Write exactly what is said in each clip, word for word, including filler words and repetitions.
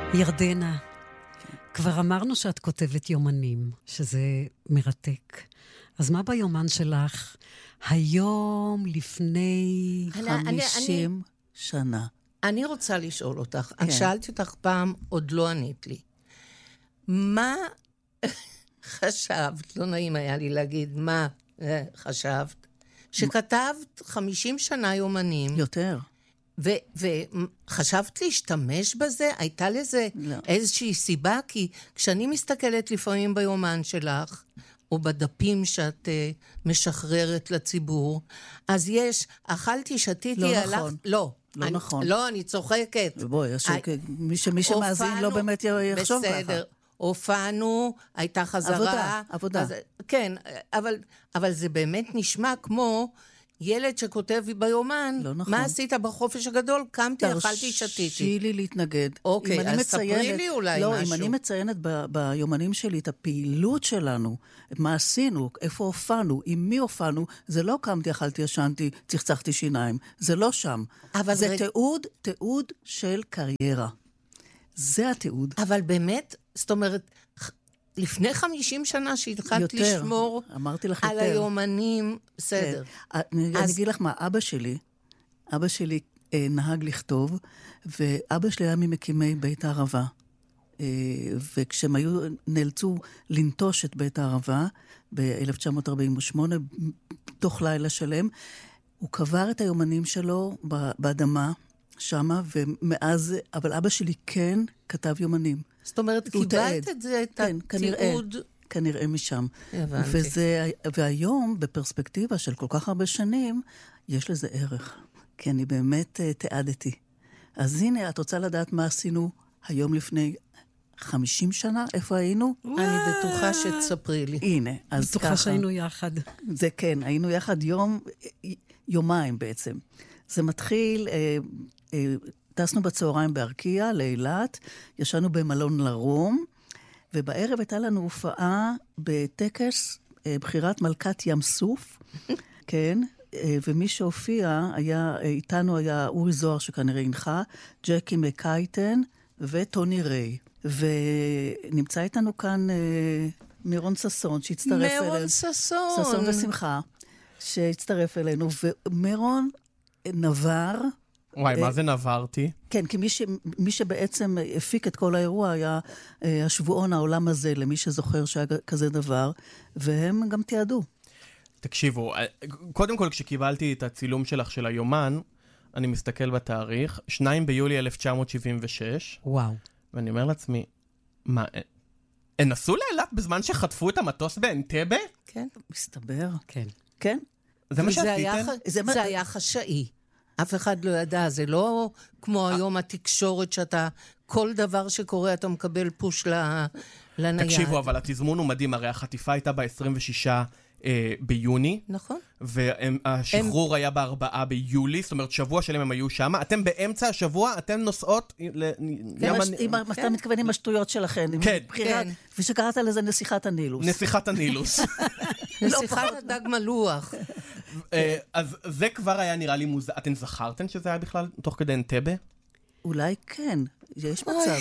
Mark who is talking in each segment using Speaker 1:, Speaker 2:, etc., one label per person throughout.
Speaker 1: ירדנה, כבר אמרנו שאת כותבת יומנים, שזה מרתק. אז מה ביומן שלך היום לפני
Speaker 2: חמישים שנה?
Speaker 3: אני רוצה לשאול אותך, אני שאלתי אותך פעם, עוד לא ענית לי. מה חשבת, לא נעים היה לי להגיד, מה חשבת, שכתבת חמישים שנה יומנים.
Speaker 2: יותר.
Speaker 3: וחשבת להשתמש בזה? הייתה לזה איזושהי סיבה? כי כשאני מסתכלת לפעמים ביומן שלך, או בדפים שאת משחררת לציבור, אז יש, אכלתי, שתיתי,
Speaker 2: לא
Speaker 3: הלך...
Speaker 2: נכון.
Speaker 3: לא.
Speaker 2: לא
Speaker 3: אני,
Speaker 2: נכון.
Speaker 3: לא, אני צוחקת.
Speaker 2: בואי, מי, ש, מי שמאזין לא באמת יחשוב ככה.
Speaker 3: בסדר, הופענו, הייתה חזרה.
Speaker 2: עבודה, עבודה.
Speaker 3: אז, כן, אבל, אבל זה באמת נשמע כמו ילד שכותב ביומן,
Speaker 2: לא נכון.
Speaker 3: מה עשית בחופש הגדול? קמתי, אכלתי, שתיתי.
Speaker 2: תרשי לי להתנגד.
Speaker 3: אוקיי, אז
Speaker 2: מציינת,
Speaker 3: ספרי לי אולי
Speaker 2: לא,
Speaker 3: משהו.
Speaker 2: אם אני מציינת ב, ביומנים שלי את הפעילות שלנו, מה עשינו, איפה הופענו, עם מי הופענו, זה לא קמתי, אכלתי, ישנתי, צחצחתי שיניים. זה לא שם. זה ר... תיעוד, תיעוד של קריירה. זה התיעוד.
Speaker 3: אבל באמת, זאת אומרת, לפני חמישים שנה שהתחלת לשמור על היומנים, בסדר.
Speaker 2: כן. אני, אז... אני אגיד לך מה, אבא שלי, אבא שלי אה, נהג לכתוב, ואבא שלי היה ממקימי בית הערבה. אה, וכשהם היו, נאלצו לנטוש את בית הערבה, ב-אלף תשע מאות ארבעים ושמונה, תוך לילה שלם, הוא קבר את היומנים שלו באדמה, שמה, ומאז, אבל אבא שלי כן כתב יומנים.
Speaker 3: זאת אומרת, קיבלת את זה, את התיעוד.
Speaker 2: כנראה משם. וזה, והיום, בפרספקטיבה של כל כך הרבה שנים, יש לזה ערך. כי אני באמת תיעדתי. אז הנה, את רוצה לדעת מה עשינו היום לפני חמישים שנה? איפה היינו?
Speaker 3: אני בטוחה שתספרי לי.
Speaker 2: הנה, אז ככה.
Speaker 1: בטוחה שהיינו יחד.
Speaker 2: זה כן, היינו יחד יום, יומיים בעצם. זה מתחיל... טסנו בצהריים בארקיע, לאילת, ישנו במלון לרום, ובערב הייתה לנו הופעה בטקס בחירת מלכת ים סוף, כן, ומי שהופיע היה, איתנו היה אורי זוהר שכנראה הנחה, ג'קי מקייטן וטוני ריי. ונמצא איתנו כאן מירון ססון, שהצטרף אלינו.
Speaker 3: מירון ססון.
Speaker 2: ססון ושמחה, שהצטרף אלינו, ומירון נבר,
Speaker 4: וואי, מה זה נברתי?
Speaker 2: כן, כי מי, ש, מי שבעצם הפיק את כל האירוע היה השבועון העולם הזה, למי שזוכר שהיה כזה דבר, והם גם תיעדו.
Speaker 4: תקשיבו, קודם כל כשקיבלתי את הצילום שלך של היומן, אני מסתכל בתאריך, שניים ביולי אלף תשע מאות שבעים ושש.
Speaker 1: וואו.
Speaker 4: ואני אומר לעצמי, מה, הם נסעו לאילת בזמן שחטפו את המטוס באנטבה?
Speaker 3: כן.
Speaker 2: מסתבר.
Speaker 1: כן.
Speaker 2: כן?
Speaker 4: זה מה שעשיתם?
Speaker 3: זה, זה היה חשאי. אף אחד לא ידע, זה לא כמו היום התקשורת שאתה, כל דבר שקורה אתה מקבל פוש לנייד.
Speaker 4: תקשיבו, אבל התזמון הוא מדהים, הרי החטיפה הייתה ב-עשרים ושישה ביוני.
Speaker 3: נכון.
Speaker 4: והשחרור היה ב-ארבעה ביולי, זאת אומרת שבוע שלהם הם היו שם. אתם באמצע השבוע, אתם נוסעות...
Speaker 2: אתה מתכוון עם השטויות שלכם.
Speaker 4: כן.
Speaker 2: ושקראת לזה נסיכת הנילוס.
Speaker 4: נסיכת הנילוס.
Speaker 3: נסיכת הדג מלוח.
Speaker 4: אז זה כבר היה נראה לי מוזר. אתן זכרתן שזה היה בכלל תוך כדי אנטבה?
Speaker 2: אולי כן, יש מצב.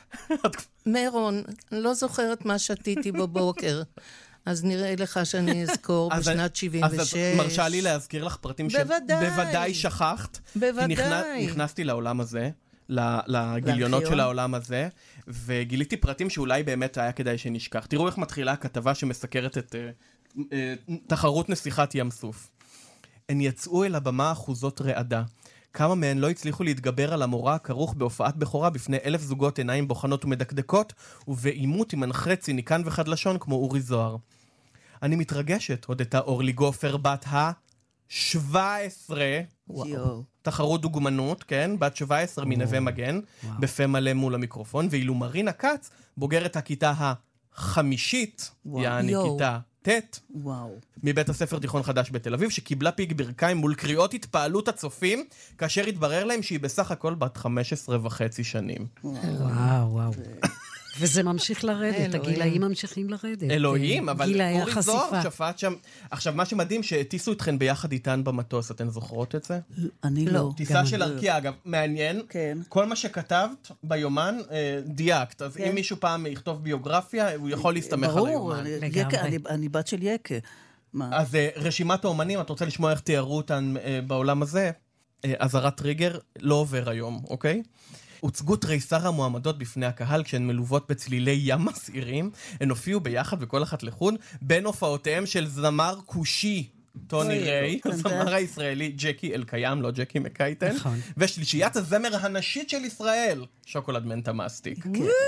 Speaker 3: מירון, אני לא זוכרת מה שתיתי בבוקר. אז נראה לך שאני אזכור בשנת שבעים ושש.
Speaker 4: אז את מרשה לי להזכיר לך פרטים שבוודאי שכחת.
Speaker 3: בוודאי.
Speaker 4: נכנסתי לעולם הזה, לגיליונות של העולם הזה, וגיליתי פרטים שאולי באמת היה כדאי שנשכח. תראו איך מתחילה הכתבה שמסקרת את תחרות נסיכת ים סוף. הן יצאו אל הבמה אחוזות רעדה. כמה מהן לא הצליחו להתגבר על המורא הכרוך בהופעת בכורה בפני אלף זוגות עיניים בוחנות ומדקדקות, ובעימות עם מנחה ציניקן וחדלשון כמו אורי זוהר. אני מתרגשת, הודתה אורלי גופר, בת ה-שבע עשרה, תחרות דוגמנות, כן? בת שבע עשרה מנווה מגן, בפה מלא מול המיקרופון, ואילו מרינה קץ, בוגרת הכיתה החמישית, יעני כיתה תת,
Speaker 2: וואו.
Speaker 4: מבית הספר תיכון חדש בתל אביב, שקיבלה פיק ברכיים מול קריאות התפעלות הצופים, כאשר התברר להם שהיא בסך הכל בת חמש עשרה וחצי שנים.
Speaker 1: וואו, וואו. וזה ממשיך לרדת, הגילאים ממשיכים לרדת.
Speaker 4: אלוהים, אבל
Speaker 1: גילאי
Speaker 4: אורי
Speaker 1: החשיפה.
Speaker 4: זוהר שפט שם. עכשיו, מה שמדהים, שהטיסו אתכן ביחד איתן במטוס, אתן זוכרות את זה?
Speaker 2: אני לא.
Speaker 4: טיסה של ארקיע, אגב, מעניין.
Speaker 2: כן.
Speaker 4: כל מה שכתבת ביומן, אה, דייקת. אז אם מישהו פעם יכתוב ביוגרפיה, הוא יכול להסתמך על
Speaker 2: ברור,
Speaker 4: היומן.
Speaker 2: אני-
Speaker 1: לגמרי.
Speaker 2: יקה, אני- אני בת של יקה. מה?
Speaker 4: אז אה, רשימת האומנים, את רוצה לשמוע איך תיארו אותן אה, בעולם הזה? אה, אזהרת טריגר לא עובר היום, אוקיי? הוצגו תריסר המועמדות בפני הקהל כשהן מלוות בצלילי ים מסעירים. הן הופיעו ביחד וכל אחת לחוד בין הופעותיהם של זמר כושי טוני
Speaker 2: אוי,
Speaker 4: ריי,
Speaker 2: כן,
Speaker 4: הזמר
Speaker 2: זה-
Speaker 4: הישראלי ג'קי אלקיים, לא ג'קי מקייטן,
Speaker 1: נכון.
Speaker 4: ושלישיית הזמר הנשית של ישראל, שוקולד מנטה מסטיק.
Speaker 2: כן.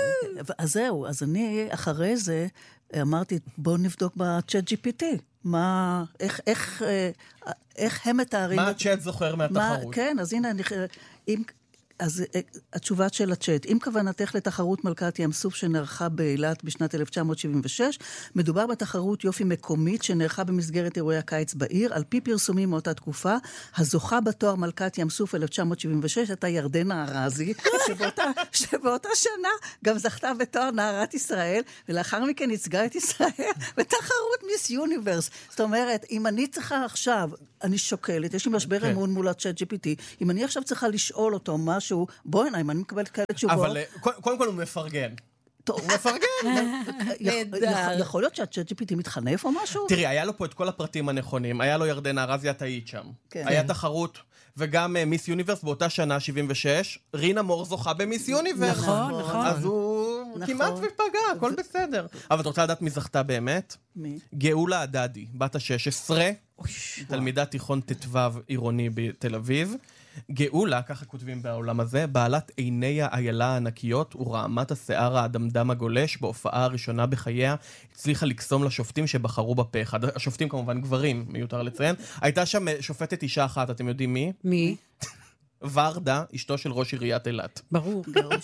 Speaker 2: אז זהו, אז אני אחרי זה אמרתי, בואו נבדוק בצ'אט ג'י פי טי. מה, איך, איך, אה, איך הם מתארים...
Speaker 4: מה
Speaker 2: את-
Speaker 4: הצ'אט זוכר
Speaker 2: מה,
Speaker 4: מהתחרות?
Speaker 2: כן, אז הנה, אני, אם, אז אה, התשובה של הצ'אט, אם כוונתך לתחרות מלכת ים סוף שנערכה באילת בשנת אלף תשע מאות שבעים ושש, מדובר בתחרות יופי מקומית שנערכה במסגרת אירועי הקיץ בעיר, על פי פרסומים מאותה תקופה, הזוכה בתואר מלכת ים סוף אלף תשע מאות שבעים ושש, הייתה ירדנה ארזי, שבאותה, שבאותה שנה גם זכתה בתואר נערת ישראל, ולאחר מכן ייצגה את ישראל בתחרות מיס יוניברס. זאת אומרת, אם אני צריכה עכשיו, אני שוקלת, יש לי משבר
Speaker 4: כן.
Speaker 2: אמון מול הצ'אט ג'י פי טי, אם אני עכשיו צריכה לשאול אותו משהו, בואי הנה, אם אני מקבלת כאלה תשובות,
Speaker 4: אבל אה, קודם קודם כל הוא מפרגן.
Speaker 2: טוב,
Speaker 4: הוא מפרגן.
Speaker 2: יכול- יכול- יכול להיות שהצ'אט ג'י פי טי מתחנף או משהו?
Speaker 4: תראי, היה לו פה את כל הפרטים הנכונים. היה לו ירדנה ארזי, את היית שם.
Speaker 2: כן.
Speaker 4: היה תחרות, וגם אה, מיס יוניברס באותה שנה, שבעים ושש, רינה מור זוכה במיס יוניברס.
Speaker 1: נכון, נכון.
Speaker 4: אז הוא
Speaker 2: נכון.
Speaker 4: כמעט ופגע, הכל בסדר. אבל את רוצה לדעת מי זכתה באמת?
Speaker 2: מי?
Speaker 4: גאולה הדדי, בת ה-שש עשרה, תלמידת תיכון ט"ו עירוני בתל אביב. גאולה, ככה כותבים בעולם הזה, בעלת עיני האיילה הענקיות ורעמת השיער האדמדם הגולש, בהופעה הראשונה בחייה, הצליחה לקסום לשופטים שבחרו בפה אחד. השופטים כמובן גברים, מיותר לציין. הייתה שם שופטת אישה אחת, אתם יודעים מי?
Speaker 1: מי?
Speaker 4: ורדה, אשתו של ראש עיריית אילת.
Speaker 1: ברור.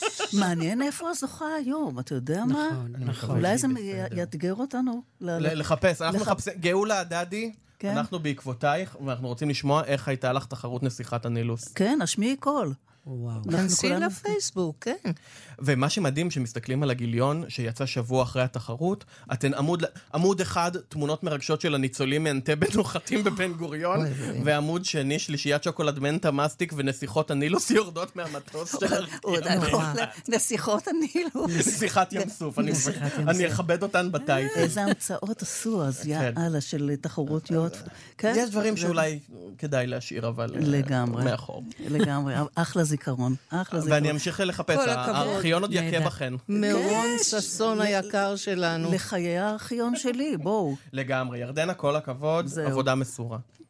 Speaker 2: מעניין איפה הזוכה היום, אתה יודע מה?
Speaker 1: נכון, נכון.
Speaker 2: אולי זה
Speaker 4: בסדר.
Speaker 2: יאתגר אותנו. ל-
Speaker 4: ל- לחפש, אנחנו
Speaker 2: לח-
Speaker 4: מחפשים, גאולה הדדי,
Speaker 2: כן.
Speaker 4: אנחנו בעקבותייך, ואנחנו רוצים לשמוע איך הייתה לך תחרות נסיכת הנילוס.
Speaker 2: כן, השמיעי קול.
Speaker 1: וואו.
Speaker 2: אנחנו
Speaker 3: כנסי
Speaker 2: כולנו-
Speaker 3: לפייסבוק, כן.
Speaker 4: ומה שמדהים שמסתכלים על הגיליון שיצא שבוע אחרי התחרות, אתן עמוד, עמוד אחד, תמונות מרגשות של הניצולים מאנטבה נוחתים בבן גוריון, ועמוד שני, שלישיית שוקולד מנטה מסטיק ונסיכות הנילוס יורדות מהמטוס של
Speaker 2: עוד
Speaker 4: ארקיע.
Speaker 2: הכל, נסיכות הנילו.
Speaker 4: נסיכת ים סוף, אני-
Speaker 1: נסיכת ים
Speaker 4: אני
Speaker 1: סוף.
Speaker 4: אכבד אותן בטייטל.
Speaker 2: איזה המצאות עשו אז,
Speaker 4: כן.
Speaker 2: יאללה, של תחרותיות. כן?
Speaker 4: יש דברים
Speaker 2: זה-
Speaker 4: שאולי כדאי להשאיר, אבל אה,
Speaker 2: לגמרי.
Speaker 4: מאחור.
Speaker 2: לגמרי, אחלה זיכרון, אחלה זיכרון.
Speaker 4: ואני אמשיך לחפש,
Speaker 3: כל הכבוד.
Speaker 4: הארכיון עוד יכה
Speaker 1: נהדר.
Speaker 4: בכן.
Speaker 3: מרון ששון היקר שלנו.
Speaker 2: לחיי הארכיון שלי, בואו.
Speaker 4: לגמרי. ירדנה, כל הכבוד,
Speaker 2: זהו.
Speaker 4: עבודה מסורה.